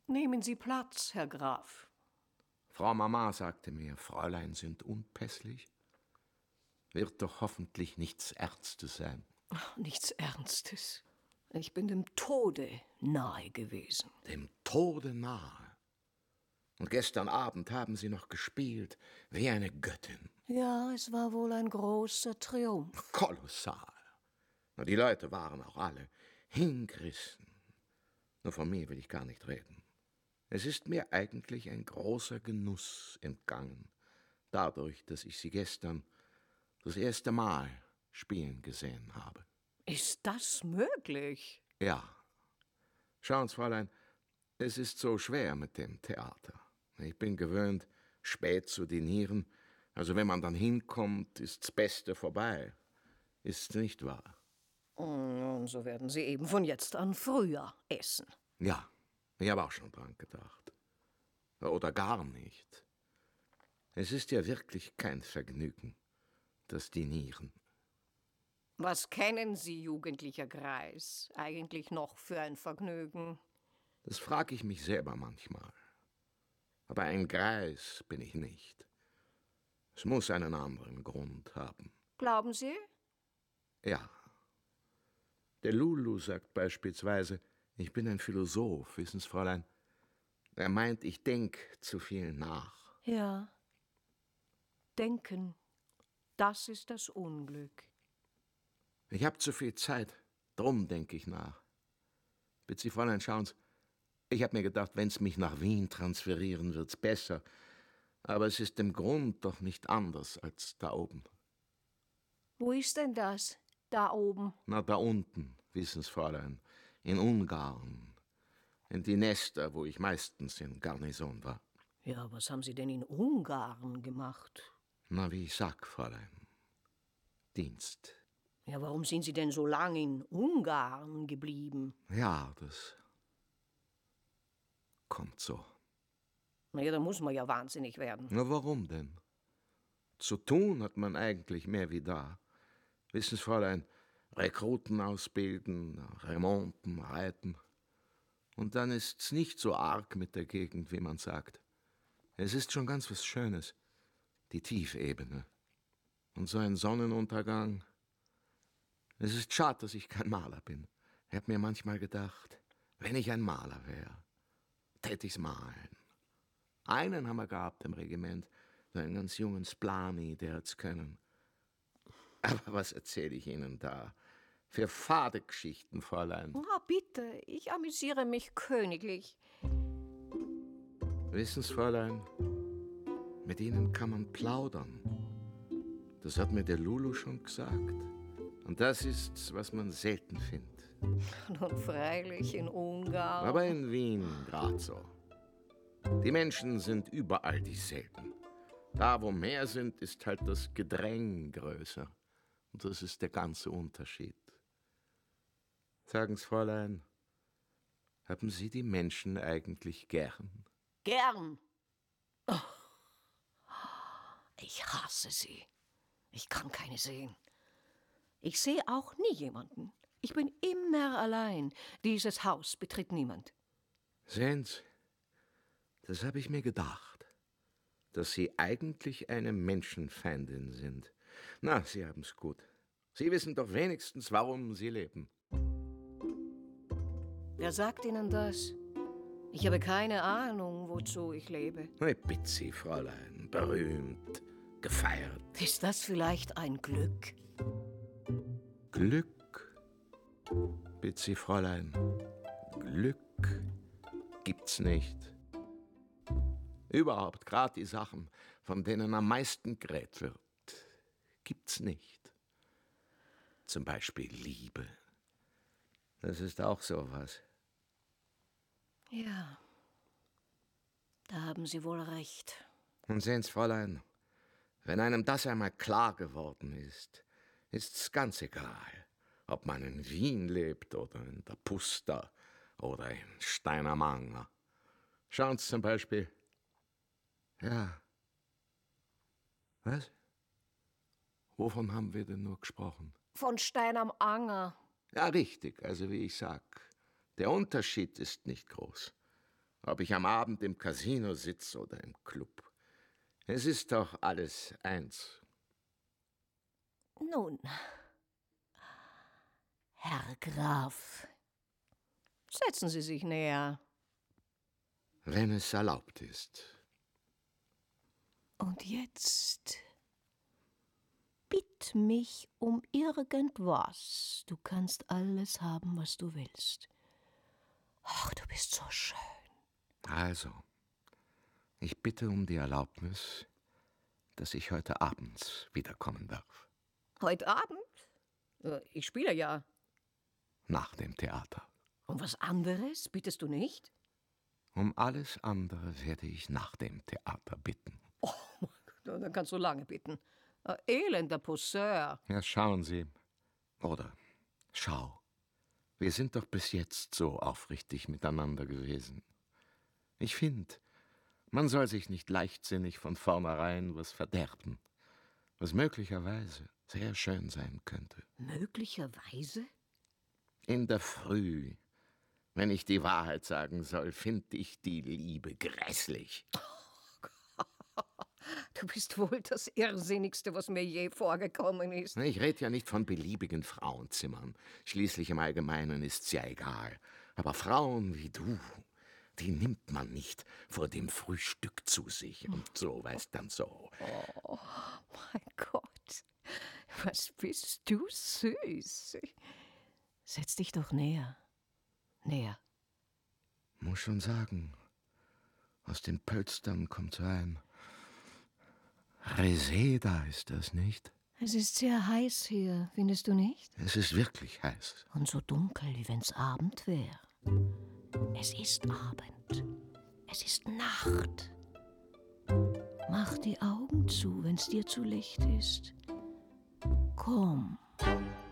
Nehmen Sie Platz, Herr Graf. Frau Mama sagte mir, Fräulein sind unpässlich. Wird doch hoffentlich nichts Ernstes sein. Ach, nichts Ernstes. Ich bin dem Tode nahe gewesen. Dem Tode nahe? Und gestern Abend haben Sie noch gespielt wie eine Göttin. Ja, es war wohl ein großer Triumph. Kolossal. Die Leute waren auch alle hingerissen. Nur von mir will ich gar nicht reden. Es ist mir eigentlich ein großer Genuss entgangen, dadurch, dass ich Sie gestern das erste Mal spielen gesehen habe. Ist das möglich? Ja. Schauen Sie, Fräulein, es ist so schwer mit dem Theater. Ich bin gewöhnt, spät zu dinieren. Also wenn man dann hinkommt, ist's Beste vorbei. Ist's nicht wahr? Und so werden Sie eben von jetzt an früher essen. Ja, ich habe auch schon dran gedacht. Oder gar nicht. Es ist ja wirklich kein Vergnügen, das Dinieren. Was kennen Sie, jugendlicher Greis, eigentlich noch für ein Vergnügen? Das frage ich mich selber manchmal. Aber ein Greis bin ich nicht. Es muss einen anderen Grund haben. Glauben Sie? Ja. Der Lulu sagt beispielsweise, ich bin ein Philosoph, wissen Sie, Fräulein. Er meint, ich denk zu viel nach. Ja. Denken, das ist das Unglück. Ich habe zu viel Zeit, drum denke ich nach. Bitte Sie, Fräulein, schauen Sie, ich habe mir gedacht, wenn's mich nach Wien transferieren, wird's besser. Aber es ist im Grund doch nicht anders als da oben. Wo ist denn das, da oben? Na, da unten, wissen Sie, Fräulein, in Ungarn. In die Nester, wo ich meistens in Garnison war. Ja, was haben Sie denn in Ungarn gemacht? Na, wie ich sag, Fräulein. Dienst. Ja, warum sind Sie denn so lang in Ungarn geblieben? Ja, das kommt so. Na ja, da muss man ja wahnsinnig werden. Na, warum denn? Zu tun hat man eigentlich mehr wie da. Wissen Sie, Fräulein, Rekruten ausbilden, remonten, reiten. Und dann ist's nicht so arg mit der Gegend, wie man sagt. Es ist schon ganz was Schönes, die Tiefebene. Und so ein Sonnenuntergang. Es ist schade, dass ich kein Maler bin. Ich hab mir manchmal gedacht, wenn ich ein Maler wäre, tät ich's malen. Einen haben wir gehabt im Regiment, so einen ganz jungen Splani, der hat's können. Aber was erzähle ich Ihnen da? Für fade Geschichten, Fräulein. Ah, bitte, ich amüsiere mich königlich. Wissen Sie, Fräulein, mit Ihnen kann man plaudern. Das hat mir der Lulu schon gesagt. Und das ist's, was man selten findet. Nun freilich in Ungarn. Aber in Wien grad so. Die Menschen sind überall dieselben. Da, wo mehr sind, ist halt das Gedräng größer. Und das ist der ganze Unterschied. Sagen Sie, Fräulein, haben Sie die Menschen eigentlich gern? Gern. Oh. Ich hasse sie. Ich kann keine sehen. Ich sehe auch nie jemanden. Ich bin immer allein. Dieses Haus betritt niemand. Sehen Sie, das habe ich mir gedacht, dass Sie eigentlich eine Menschenfeindin sind. Na, Sie haben's gut. Sie wissen doch wenigstens, warum Sie leben. Wer sagt Ihnen das? Ich habe keine Ahnung, wozu ich lebe. Ich bitte Sie, Fräulein, berühmt, gefeiert. Ist das vielleicht ein Glück? Glück? Bitte Sie, Fräulein, Glück gibt's nicht. Überhaupt, gerade die Sachen, von denen am meisten geredet wird, gibt's nicht. Zum Beispiel Liebe. Das ist auch sowas. Ja, da haben Sie wohl recht. Und sehen Sie, Fräulein, wenn einem das einmal klar geworden ist, ist's ganz egal, ob man in Wien lebt oder in der Puster oder in Steinermanger. Schauen Sie zum Beispiel. Ja. Was? Wovon haben wir denn nur gesprochen? Von Stein am Anger. Ja, richtig, also wie ich sag. Der Unterschied ist nicht groß. ob ich am Abend im Casino sitze oder im Club. Es ist doch alles eins. Nun, Herr Graf, setzen Sie sich näher. Wenn es erlaubt ist. Und jetzt bitt mich um irgendwas. Du kannst alles haben, was du willst. Ach, du bist so schön. Also, ich bitte um die Erlaubnis, dass ich heute abends wiederkommen darf. Heute Abend? Ich spiele ja. Nach dem Theater. Und was anderes bittest du nicht? Um alles andere werde ich nach dem Theater bitten. Oh, dann kannst du lange bitten. Elender Poseur. Ja, schauen Sie. Oder schau. Wir sind doch bis jetzt so aufrichtig miteinander gewesen. Ich finde, man soll sich nicht leichtsinnig von vornherein was verderben, was möglicherweise sehr schön sein könnte. Möglicherweise? In der Früh, wenn ich die Wahrheit sagen soll, finde ich die Liebe grässlich. Du bist wohl das Irrsinnigste, was mir je vorgekommen ist. Ich rede ja nicht von beliebigen Frauenzimmern. Schließlich im Allgemeinen ist's ja egal. Aber Frauen wie du, die nimmt man nicht vor dem Frühstück zu sich. Und so, weißt dann so. Oh, mein Gott. Was bist du süß. Setz dich doch näher. Näher. Muss schon sagen, aus den Pölstern kommt so ein Reseda, ist das nicht? Es ist sehr heiß hier, findest du nicht? Es ist wirklich heiß. Und so dunkel, wie wenn's Abend wäre. Es ist Abend. Es ist Nacht. Mach die Augen zu, wenn's dir zu licht ist. Komm.